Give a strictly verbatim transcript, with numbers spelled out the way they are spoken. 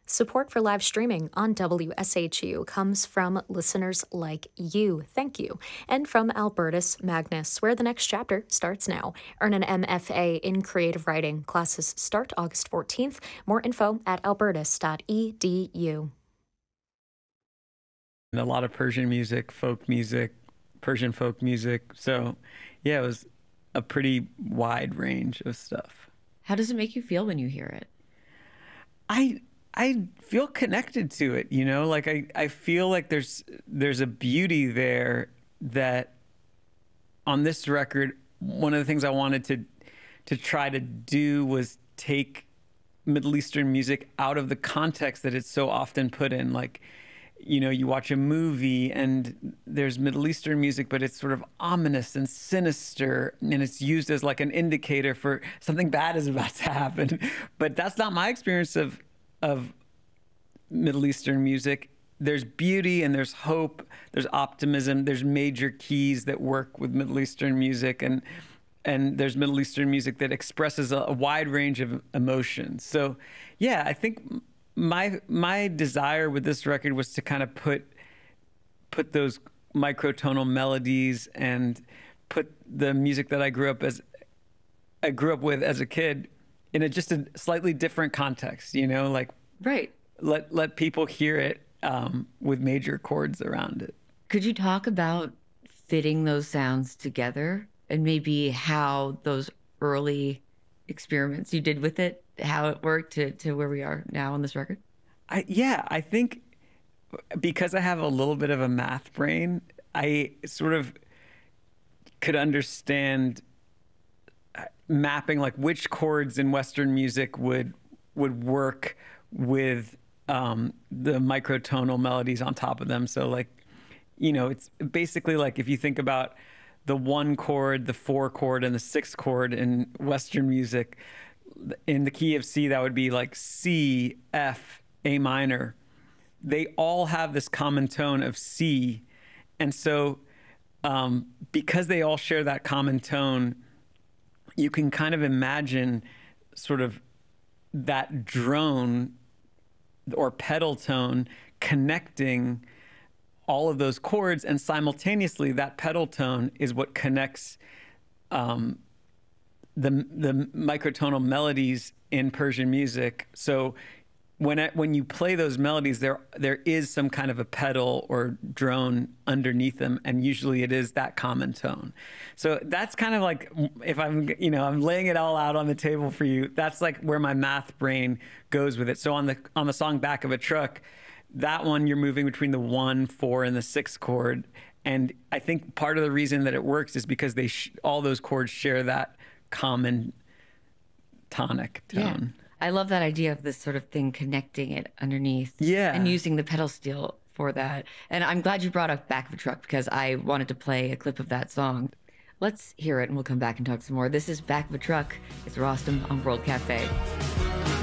Support for live streaming on W S H U comes from listeners like you. Thank you. And from Albertus Magnus, where the next chapter starts now. Earn an M F A in creative writing. Classes start August fourteenth. More info at albertus dot e d u. And a lot of Persian music, folk music, Persian folk music. So, yeah, it was a pretty wide range of stuff. How does it make you feel when you hear it? I I feel connected to it, you know, like I, I feel like there's there's a beauty there that on this record, one of the things I wanted to to try to do was take Middle Eastern music out of the context that it's so often put in. Like, you know, you watch a movie and there's Middle Eastern music, but it's sort of ominous and sinister, and it's used as like an indicator for something bad is about to happen. But that's not my experience of of Middle Eastern music. There's beauty and there's hope, there's optimism, there's major keys that work with Middle Eastern music, and and there's Middle Eastern music that expresses a, a wide range of emotions. So yeah, I think my my desire with this record was to kind of put put those microtonal melodies and put the music that I grew up as I grew up with as a kid in a just a slightly different context, you know, like right. Let let people hear it um, with major chords around it. Could you talk about fitting those sounds together and maybe how those early experiments you did with it, how it worked to, to where we are now on this record? I, yeah, I think because I have a little bit of a math brain, I sort of could understand mapping like which chords in Western music would would work with um, the microtonal melodies on top of them. So like, you know, it's basically like if you think about the one chord, the four chord, and the six chord in Western music, in the key of C, that would be like C, F, A minor. They all have this common tone of C. And so um, because they all share that common tone, you can kind of imagine sort of that drone or pedal tone connecting all of those chords, and simultaneously that pedal tone is what connects um, the the microtonal melodies in Persian music. So when I, when you play those melodies, there there is some kind of a pedal or drone underneath them, and usually it is that common tone. So that's kind of like, if I'm you know I'm laying it all out on the table for you, that's like where my math brain goes with it. So on the on the song Back of a Truck, that one you're moving between the one, four, and the six chord, and I think part of the reason that it works is because they sh- all those chords share that common tonic tone. Yeah. I love that idea of this sort of thing connecting it underneath. Yeah. And using the pedal steel for that. And I'm glad you brought up Back of a Truck because I wanted to play a clip of that song. Let's hear it and we'll come back and talk some more. This is Back of a Truck. It's Rostam on World Cafe.